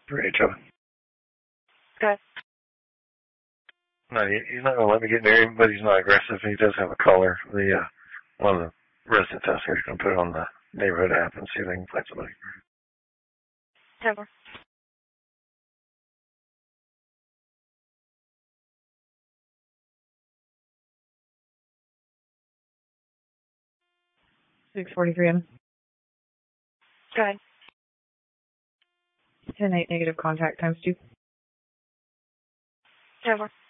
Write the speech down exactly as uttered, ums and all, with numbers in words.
for H O. Okay. No, he, he's not going to let me get near him, but he's not aggressive. He does have a collar. The uh, one of the residents out here is going to put it on the neighborhood app and see if they can find somebody. Never. six forty-three M. Go ahead. ten eight negative contact times two. Never.